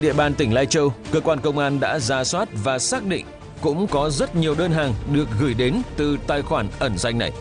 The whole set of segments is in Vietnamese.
Địa bàn tỉnh Lai Châu, cơ quan công an đã rà soát và xác định cũng có rất nhiều đơn hàng được gửi đến từ tài khoản ẩn danh này.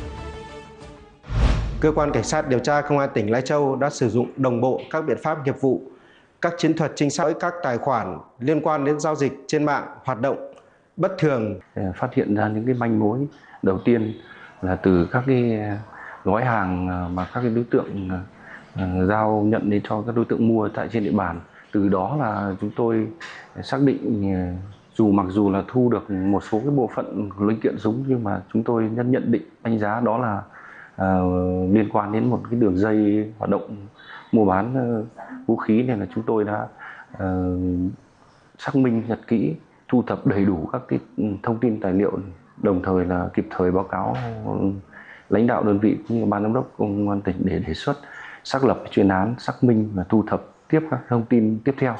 Cơ quan Cảnh sát điều tra Công an tỉnh Lai Châu đã sử dụng đồng bộ các biện pháp nghiệp vụ, các chiến thuật trinh sát các tài khoản liên quan đến giao dịch trên mạng hoạt động bất thường. Phát hiện ra những cái manh mối đầu tiên là từ các cái gói hàng mà các cái đối tượng giao nhận đến cho các đối tượng mua tại trên địa bàn. Từ đó là chúng tôi xác định mặc dù là thu được một số cái bộ phận linh kiện súng, nhưng mà chúng tôi nhận định đánh giá đó là liên quan đến một cái đường dây hoạt động mua bán vũ khí, nên là chúng tôi đã xác minh thật kỹ, thu thập đầy đủ các cái thông tin tài liệu, đồng thời là kịp thời báo cáo lãnh đạo đơn vị cũng như ban giám đốc công an tỉnh để đề xuất xác lập chuyên án, xác minh và thu thập tiếp các thông tin tiếp theo.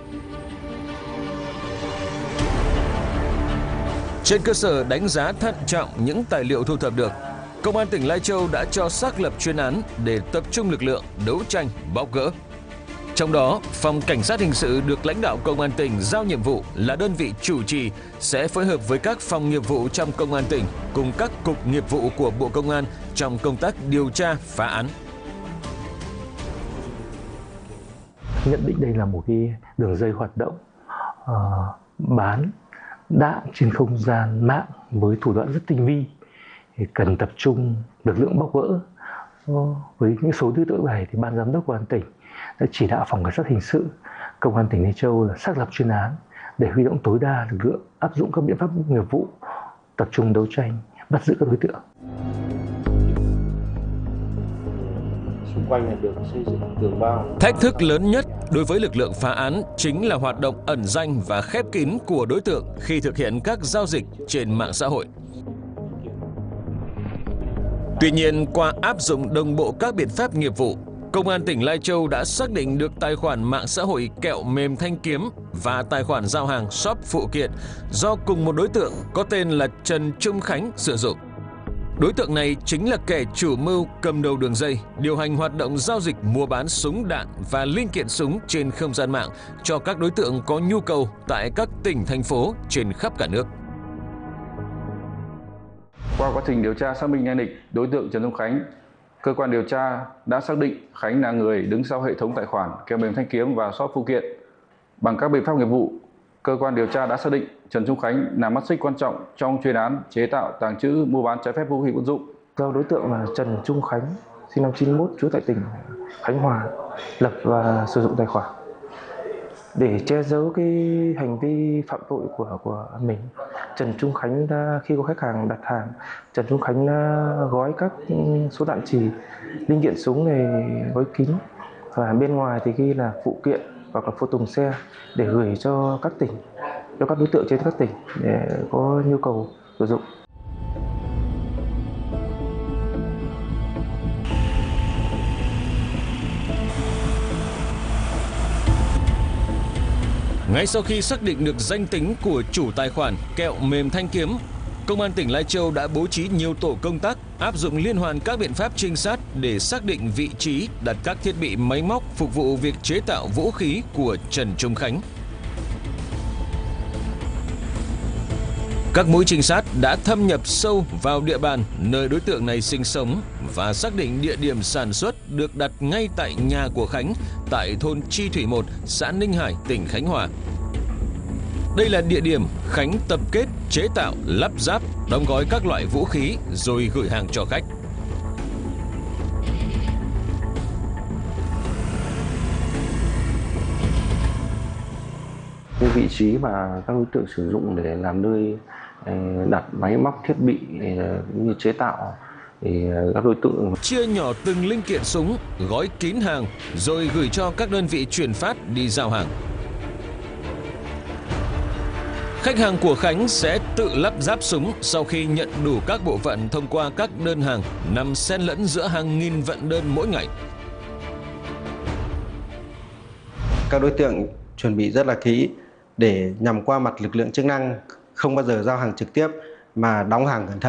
Trên cơ sở đánh giá thận trọng những tài liệu thu thập được, Công an tỉnh Lai Châu đã cho xác lập chuyên án để tập trung lực lượng đấu tranh bóc gỡ. Trong đó, Phòng Cảnh sát Hình sự được lãnh đạo Công an tỉnh giao nhiệm vụ là đơn vị chủ trì, sẽ phối hợp với các phòng nghiệp vụ trong Công an tỉnh cùng các cục nghiệp vụ của Bộ Công an trong công tác điều tra phá án. Nhận định đây là một cái đường dây hoạt động bán đạn trên không gian mạng với thủ đoạn rất tinh vi, thì cần tập trung lực lượng bóc gỡ. Với những số đối tượng này thì ban giám đốc công an tỉnh đã chỉ đạo Phòng Cảnh sát Hình sự Công an tỉnh Lai Châu là xác lập chuyên án để huy động tối đa lực lượng, áp dụng các biện pháp nghiệp vụ, tập trung đấu tranh, bắt giữ các đối tượng. Xung quanh là được xây dựng tường bao. Thách thức lớn nhất đối với lực lượng phá án chính là hoạt động ẩn danh và khép kín của đối tượng khi thực hiện các giao dịch trên mạng xã hội. Tuy nhiên, qua áp dụng đồng bộ các biện pháp nghiệp vụ, Công an tỉnh Lai Châu đã xác định được tài khoản mạng xã hội Kẹo Mềm Thanh Kiếm và tài khoản giao hàng shop phụ kiện do cùng một đối tượng có tên là Trần Trung Khánh sử dụng. Đối tượng này chính là kẻ chủ mưu cầm đầu đường dây, điều hành hoạt động giao dịch mua bán súng đạn và linh kiện súng trên không gian mạng cho các đối tượng có nhu cầu tại các tỉnh, thành phố trên khắp cả nước. Qua quá trình điều tra xác minh nhanh định đối tượng Trần Trung Khánh, cơ quan điều tra đã xác định Khánh là người đứng sau hệ thống tài khoản Kẹo Mềm Thanh Kiếm và shop phụ kiện. Bằng các biện pháp nghiệp vụ, cơ quan điều tra đã xác định Trần Trung Khánh là mắt xích quan trọng trong chuyên án chế tạo, tàng trữ, mua bán trái phép vũ khí quân dụng. Do đối tượng là Trần Trung Khánh, sinh năm 91, trú tại tỉnh Khánh Hòa, lập và sử dụng tài khoản để che giấu cái hành vi phạm tội của mình. Trần Trung Khánh khi có khách hàng đặt hàng, Trần Trung Khánh đã gói các số đạn chì, linh kiện súng này gói kín, và bên ngoài thì ghi là phụ kiện hoặc là phụ tùng xe để gửi cho các tỉnh, cho các đối tượng trên các tỉnh để có nhu cầu sử dụng. Ngay sau khi xác định được danh tính của chủ tài khoản Kẹo Mềm Thanh Kiếm, Công an tỉnh Lai Châu đã bố trí nhiều tổ công tác áp dụng liên hoàn các biện pháp trinh sát để xác định vị trí đặt các thiết bị máy móc phục vụ việc chế tạo vũ khí của Trần Trung Khánh. Các mũi trinh sát đã thâm nhập sâu vào địa bàn nơi đối tượng này sinh sống và xác định địa điểm sản xuất được đặt ngay tại nhà của Khánh tại thôn Chi Thủy 1, xã Ninh Hải, tỉnh Khánh Hòa. Đây là địa điểm Khánh tập kết, chế tạo, lắp ráp, đóng gói các loại vũ khí rồi gửi hàng cho khách. Cái vị trí mà các đối tượng sử dụng để làm nơi đặt máy móc thiết bị như chế tạo thì các đối tượng chia nhỏ từng linh kiện súng, gói kín hàng rồi gửi cho các đơn vị chuyển phát đi giao hàng. Khách hàng của Khánh sẽ tự lắp ráp súng sau khi nhận đủ các bộ phận thông qua các đơn hàng nằm xen lẫn giữa hàng nghìn vận đơn mỗi ngày. Các đối tượng chuẩn bị rất là kỹ để nhằm qua mặt lực lượng chức năng, không bao giờ giao hàng trực tiếp mà đóng hàng cẩn thận.